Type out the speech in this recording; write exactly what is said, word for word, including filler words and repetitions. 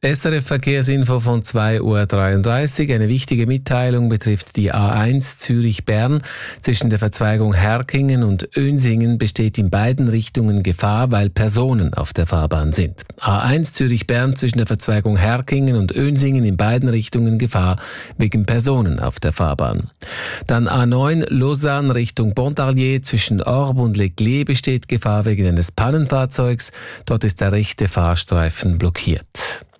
S R F Verkehrsinfo von zwei Uhr dreiunddreißig. Eine wichtige Mitteilung betrifft die A eins Zürich-Bern. Zwischen der Verzweigung Herkingen und Önsingen besteht in beiden Richtungen Gefahr, weil Personen auf der Fahrbahn sind. A eins Zürich-Bern zwischen der Verzweigung Herkingen und Önsingen in beiden Richtungen Gefahr wegen Personen auf der Fahrbahn. Dann A neun Lausanne Richtung Pontarlier zwischen Orbe und Leclerc besteht Gefahr wegen eines Pannenfahrzeugs. Dort ist der rechte Fahrstreifen blockiert.